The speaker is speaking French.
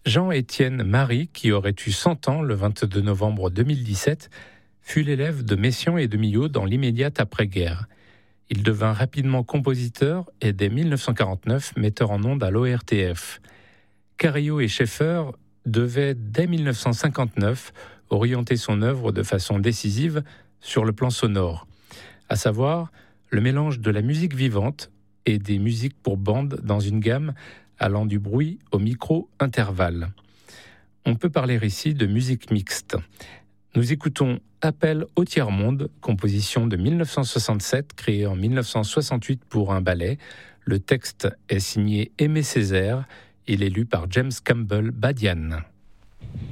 Jean-Étienne Marie, qui aurait eu 100 ans le 22 novembre 2017, fut l'élève de Messiaen et de Milhaud dans l'immédiate après-guerre. Il devint rapidement compositeur et dès 1949 metteur en ondes à l'ORTF. Carillo et Schaeffer devaient dès 1959 orienter son œuvre de façon décisive sur le plan sonore, à savoir le mélange de la musique vivante et des musiques pour bande dans une gamme allant du bruit au micro-intervalle. On peut parler ici de musique mixte. Nous écoutons Appel au tiers-monde, composition de 1967, créée en 1968 pour un ballet. Le texte est signé Aimé Césaire. Il est lu par James Campbell Badiane.